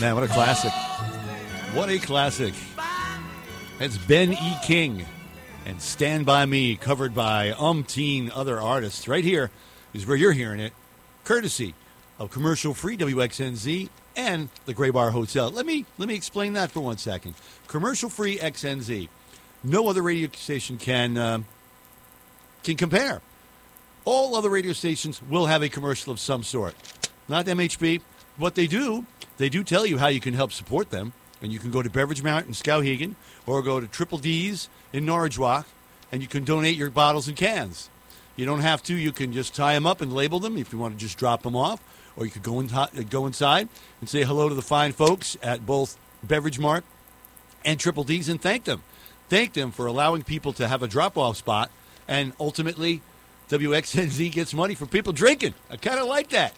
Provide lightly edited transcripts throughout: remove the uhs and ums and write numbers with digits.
Man, what a classic. What a classic. It's Ben E. King and Stand By Me, covered by umpteen other artists. Right here is where you're hearing it, courtesy of commercial-free WXNZ and the Gray Bar Hotel. Let me explain that for 1 second. Commercial-free XNZ. No other radio station can compare. All other radio stations will have a commercial of some sort. Not MHB. What they do tell you how you can help support them. And you can go to Beverage Mart in Skowhegan or go to Triple D's in Norridgewock, and you can donate your bottles and cans. You don't have to. You can just tie them up and label them if you want to just drop them off. Or you could go inside and say hello to the fine folks at both Beverage Mart and Triple D's and thank them. Thank them for allowing people to have a drop-off spot, and ultimately WXNZ gets money for people drinking. I kind of like that.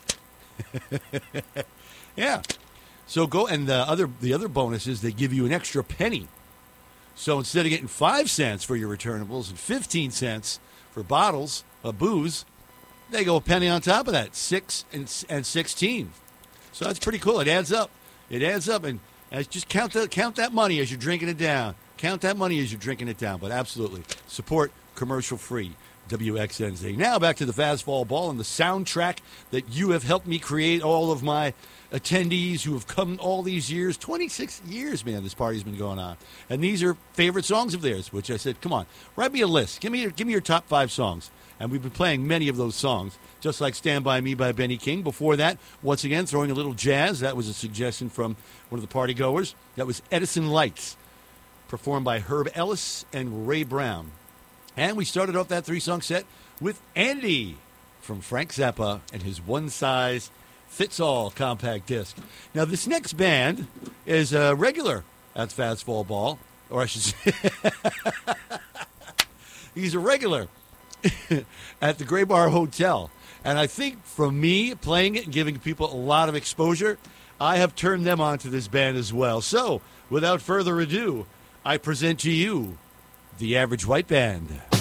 Yeah. So go, and the other bonus is they give you an extra penny. So instead of getting 5 cents for your returnables and 15 cents for bottles of booze, they go a penny on top of that, 6 and 16. So that's pretty cool. It adds up. It adds up, and just count that money as you're drinking it down. Count that money as you're drinking it down. But absolutely, support commercial-free WXNZ. Now back to the Fastball Ball and the soundtrack that you have helped me create. All of my attendees who have come all these years, 26 years, man, this party's been going on. And these are favorite songs of theirs, which I said, come on, write me a list. Give me your top 5 songs. And we've been playing many of those songs, just like Stand By Me by Benny King. Before that, once again, throwing a little jazz. That was a suggestion from one of the party goers. That was Edison Lights, performed by Herb Ellis and Ray Brown. And we started off that 3-song set with Andy from Frank Zappa and his one-size-fits-all compact disc. Now, this next band is a regular at Fastball Ball, or I should say, he's a regular at the Gray Bar Hotel. And I think from me playing it and giving people a lot of exposure, I have turned them on to this band as well. So, without further ado, I present to you the Average White Band.